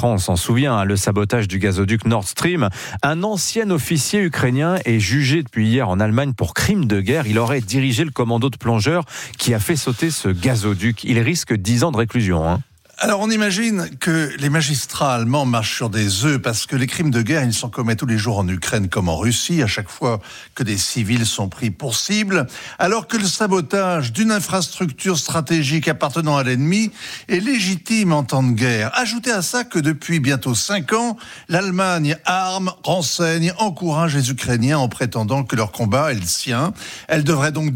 4 ans, on s'en souvient, le sabotage du gazoduc Nord Stream. Un ancien officier ukrainien est jugé depuis hier en Allemagne pour crime de guerre. Il aurait dirigé le commando de plongeurs qui a fait sauter ce gazoduc. Il risque 10 ans de réclusion. Alors on imagine que les magistrats allemands marchent sur des œufs parce que les crimes de guerre, ils sont commis tous les jours en Ukraine comme en Russie, à chaque fois que des civils sont pris pour cible, alors que le sabotage d'une infrastructure stratégique appartenant à l'ennemi est légitime en temps de guerre. Ajoutez à ça que depuis bientôt 5 ans, l'Allemagne arme, renseigne, encourage les Ukrainiens en prétendant que leur combat est le sien. Elle devrait donc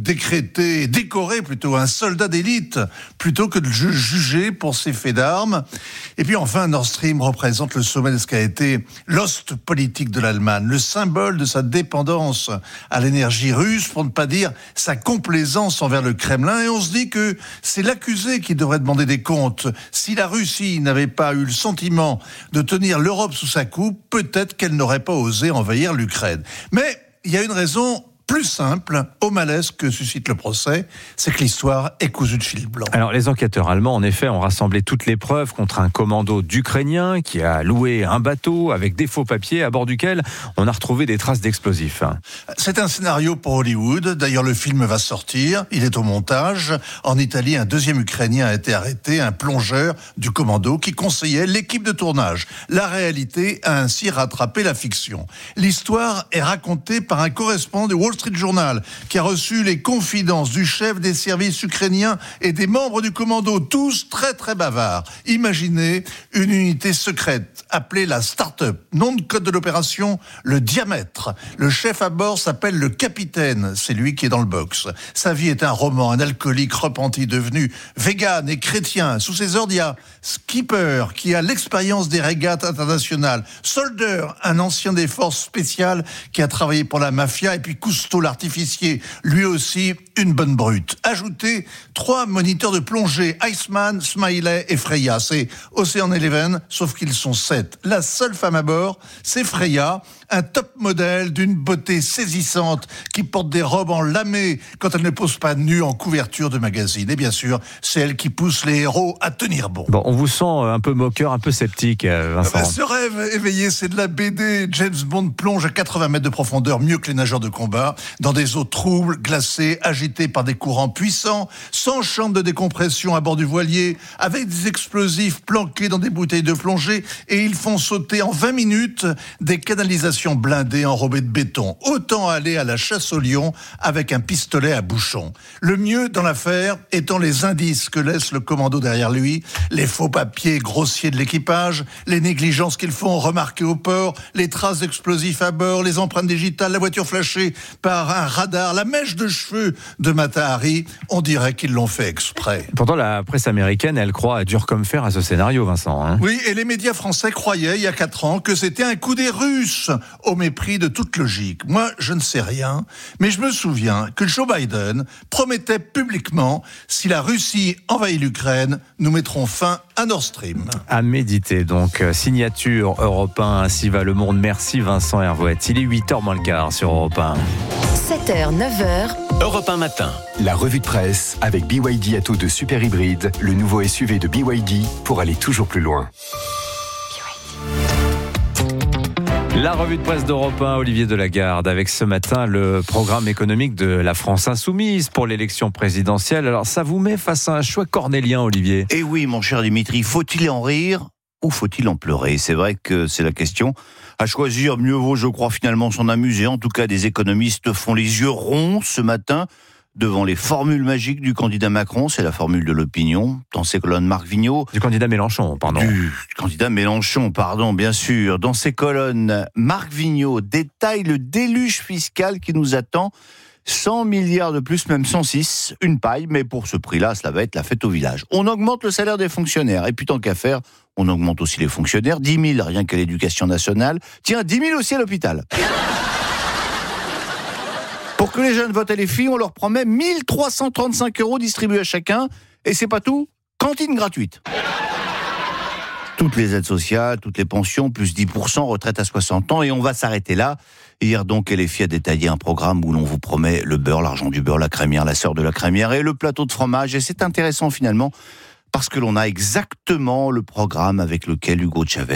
décorer plutôt un soldat d'élite plutôt que de juger pour ses faits d'armes. Et puis enfin, Nord Stream représente le sommet de ce qu'a été l'ost politique de l'Allemagne, le symbole de sa dépendance à l'énergie russe, pour ne pas dire sa complaisance envers le Kremlin. Et on se dit que c'est l'accusé qui devrait demander des comptes. Si la Russie n'avait pas eu le sentiment de tenir l'Europe sous sa coupe, peut-être qu'elle n'aurait pas osé envahir l'Ukraine. Mais il y a une raison plus simple au malaise que suscite le procès, c'est que l'histoire est cousue de fil blanc. Alors les enquêteurs allemands, en effet, ont rassemblé toutes les preuves contre un commando d'Ukrainiens qui a loué un bateau avec des faux papiers à bord duquel on a retrouvé des traces d'explosifs. C'est un scénario pour Hollywood. D'ailleurs, le film va sortir. Il est au montage. En Italie, un deuxième Ukrainien a été arrêté, un plongeur du commando qui conseillait l'équipe de tournage. La réalité a ainsi rattrapé la fiction. L'histoire est racontée par un correspondant de Wall Street Journal qui a reçu les confidences du chef des services ukrainiens et des membres du commando, tous très très bavards. Imaginez une unité secrète appelée la Start-up. Nom de code de l'opération, le Diamètre. Le chef à bord s'appelle le Capitaine. C'est lui qui est dans le box. Sa vie est un roman, un alcoolique repenti devenu vegan et chrétien. Sous ses ordres, il y a Skipper qui a l'expérience des régates internationales. Solder, un ancien des forces spéciales qui a travaillé pour la mafia. Et puis Cousteau, l'artificier, lui aussi une bonne brute. Ajoutez 3 moniteurs de plongée, Iceman, Smiley et Freya. C'est Ocean Eleven, sauf qu'ils sont 7. La seule femme à bord, c'est Freya, un top modèle d'une beauté saisissante qui porte des robes en lamé quand elle ne pose pas nue en couverture de magazine. Et bien sûr, c'est elle qui pousse les héros à tenir bon. Bon, on vous sent un peu moqueur, un peu sceptique, Vincent. Ce rêve éveillé, c'est de la BD. James Bond plonge à 80 mètres de profondeur, mieux que les nageurs de combat, dans des eaux troubles, glacées, agitées par des courants puissants, sans chambre de décompression à bord du voilier, avec des explosifs planqués dans des bouteilles de plongée, et ils font sauter en 20 minutes des canalisations blindées enrobées de béton. Autant aller à la chasse au lion avec un pistolet à bouchon. Le mieux dans l'affaire étant les indices que laisse le commando derrière lui, les faux papiers grossiers de l'équipage, les négligences qu'ils font remarquer au port, les traces d'explosifs à bord, les empreintes digitales, la voiture flashée par un radar, la mèche de cheveux de Mata Hari. On dirait qu'ils l'ont fait exprès. Pourtant, la presse américaine, elle croit dur comme fer à ce scénario, Vincent. Oui, et les médias français croyaient, il y a 4 ans, que c'était un coup des Russes, au mépris de toute logique. Moi, je ne sais rien, mais je me souviens que Joe Biden promettait publiquement, si la Russie envahit l'Ukraine, nous mettrons fin à Nord Stream. À méditer, donc. Signature Europe 1, ainsi va le monde. Merci Vincent Hervouette. Il est 8h moins le quart sur Europe 1. 7h, 9h. Europe 1 matin. La revue de presse avec BYD Atto 2 Super Hybride, le nouveau SUV de BYD pour aller toujours plus loin. La revue de presse d'Europe 1, Olivier Delagarde, avec ce matin le programme économique de la France insoumise pour l'élection présidentielle. Alors ça vous met face à un choix cornélien, Olivier. Eh oui, mon cher Dimitri, faut-il en rire ou faut-il en pleurer ? C'est vrai que c'est la question. À choisir, mieux vaut, je crois, finalement s'en amuser. En tout cas, des économistes font les yeux ronds ce matin devant les formules magiques du candidat Macron. C'est la formule de l'opinion. Dans ses colonnes, Marc Vignaud... Du candidat Mélenchon, pardon. Du candidat Mélenchon, pardon, bien sûr. Dans ses colonnes, Marc Vignaud détaille le déluge fiscal qui nous attend. 100 milliards de plus, même 106, une paille, mais pour ce prix-là, cela va être la fête au village. On augmente le salaire des fonctionnaires, et puis tant qu'à faire, on augmente aussi les fonctionnaires, 10 000 rien qu'à l'éducation nationale, tiens, 10 000 aussi à l'hôpital. Pour que les jeunes votent à les filles, on leur promet 1 335 € distribués à chacun, et c'est pas tout, cantine gratuite. Toutes les aides sociales, toutes les pensions, plus 10%, retraite à 60 ans, et on va s'arrêter là. Hier donc, LFI a détaillé un programme où l'on vous promet le beurre, l'argent du beurre, la crémière, la sœur de la crémière et le plateau de fromage. Et c'est intéressant finalement, parce que l'on a exactement le programme avec lequel Hugo Chavez